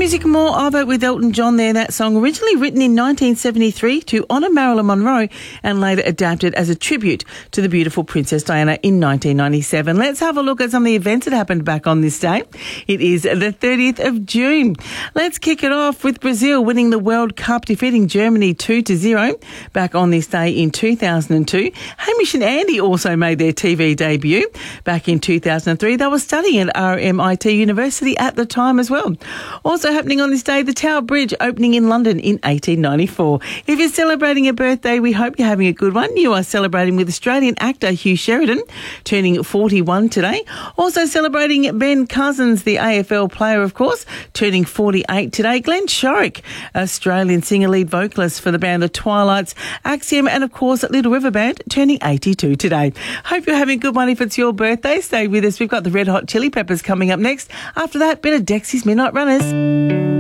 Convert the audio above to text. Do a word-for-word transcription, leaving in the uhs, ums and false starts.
music and more of it with Elton John there. That song originally written in nineteen seventy-three to honour Marilyn Monroe and later adapted as a tribute to the beautiful Princess Diana in nineteen ninety-seven. Let's have a look at some of the events that happened back on this day. It is the thirtieth of June. Let's kick it off with Brazil winning the World Cup, defeating Germany two to zero back on this day in two thousand two. Hamish and Andy also made their T V debut back in two thousand three. They were studying at R M I T University at the time as well. Also happening on this day, the Tower Bridge opening in London in eighteen ninety-four. If you're celebrating a birthday, we hope you're having a good one. You are celebrating with Australian actor Hugh Sheridan, turning forty-one today. Also celebrating Ben Cousins, the A F L player, of course, turning forty-eight today. Glenn Shorrock, Australian singer, lead vocalist for the band The Twilights, Axiom, and of course Little River Band, turning eighty-two today. Hope you're having a good one if it's your birthday. Stay with us. We've got the Red Hot Chili Peppers coming up next. After that, bit of Dexy's Midnight Runners.